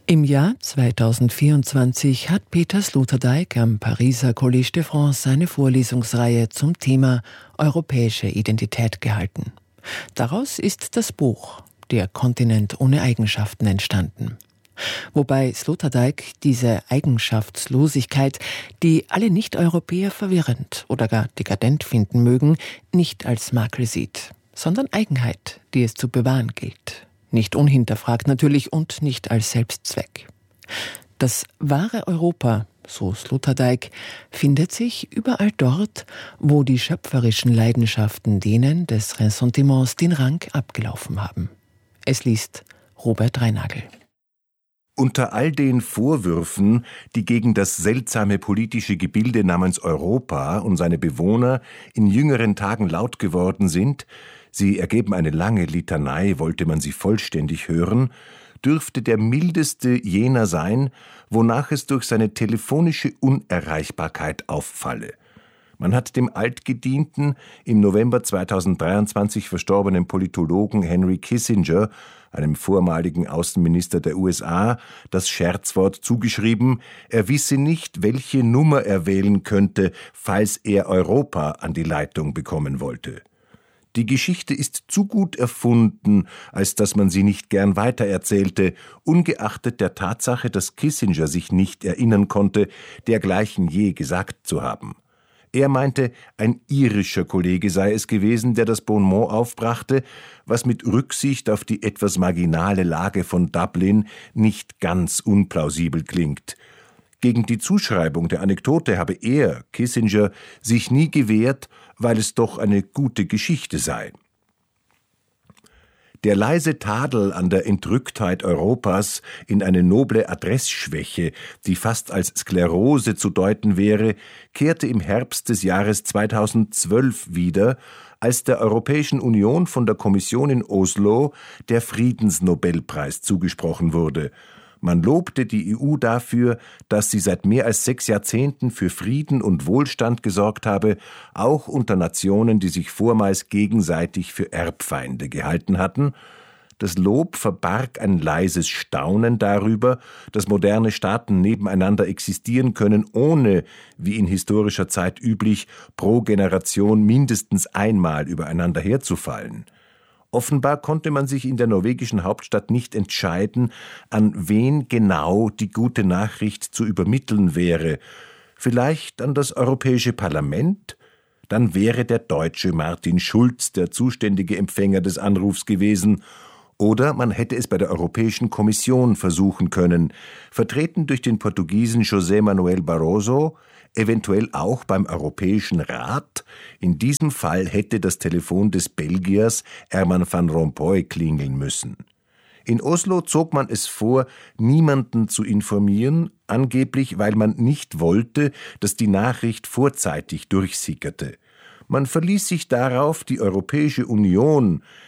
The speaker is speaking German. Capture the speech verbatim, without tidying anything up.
Im Jahr zweitausendvierundzwanzig hat Peter Sloterdijk am Pariser Collège de France seine Vorlesungsreihe zum Thema europäische Identität gehalten. Daraus ist das Buch »Der Kontinent ohne Eigenschaften« entstanden. Wobei Sloterdijk diese Eigenschaftslosigkeit, die alle Nicht-Europäer verwirrend oder gar dekadent finden mögen, nicht als Makel sieht, sondern Eigenheit, die es zu bewahren gilt. Nicht unhinterfragt natürlich und nicht als Selbstzweck. Das wahre Europa, so Sloterdijk, findet sich überall dort, wo die schöpferischen Leidenschaften denen des Ressentiments den Rang abgelaufen haben. Es liest Robert Reinagel. Unter all den Vorwürfen, die gegen das seltsame politische Gebilde namens Europa und seine Bewohner in jüngeren Tagen laut geworden sind, sie ergeben eine lange Litanei, wollte man sie vollständig hören, dürfte der mildeste jener sein, wonach es durch seine telefonische Unerreichbarkeit auffalle. Man hat dem altgedienten, im November zweitausenddreiundzwanzig verstorbenen Politologen Henry Kissinger, einem vormaligen Außenminister der U S A, das Scherzwort zugeschrieben, er wisse nicht, welche Nummer er wählen könnte, falls er Europa an die Leitung bekommen wollte. Die Geschichte ist zu gut erfunden, als dass man sie nicht gern weitererzählte, ungeachtet der Tatsache, dass Kissinger sich nicht erinnern konnte, dergleichen je gesagt zu haben. Er meinte, ein irischer Kollege sei es gewesen, der das Bonmot aufbrachte, was mit Rücksicht auf die etwas marginale Lage von Dublin nicht ganz unplausibel klingt. Gegen die Zuschreibung der Anekdote habe er, Kissinger, sich nie gewehrt, weil es doch eine gute Geschichte sei. Der leise Tadel an der Entrücktheit Europas in eine noble Adressschwäche, die fast als Sklerose zu deuten wäre, kehrte im Herbst des Jahres zweitausendzwölf wieder, als der Europäischen Union von der Kommission in Oslo der Friedensnobelpreis zugesprochen wurde. Man lobte die E U dafür, dass sie seit mehr als sechs Jahrzehnten für Frieden und Wohlstand gesorgt habe, auch unter Nationen, die sich vormals gegenseitig für Erbfeinde gehalten hatten. Das Lob verbarg ein leises Staunen darüber, dass moderne Staaten nebeneinander existieren können, ohne, wie in historischer Zeit üblich, pro Generation mindestens einmal übereinander herzufallen. Offenbar konnte man sich in der norwegischen Hauptstadt nicht entscheiden, an wen genau die gute Nachricht zu übermitteln wäre. Vielleicht an das Europäische Parlament? Dann wäre der Deutsche Martin Schulz der zuständige Empfänger des Anrufs gewesen. Oder man hätte es bei der Europäischen Kommission versuchen können, vertreten durch den Portugiesen José Manuel Barroso, eventuell auch beim Europäischen Rat. In diesem Fall hätte das Telefon des Belgiers Herman van Rompuy klingeln müssen. In Oslo zog man es vor, niemanden zu informieren, angeblich weil man nicht wollte, dass die Nachricht vorzeitig durchsickerte. Man verließ sich darauf, die Europäische Union,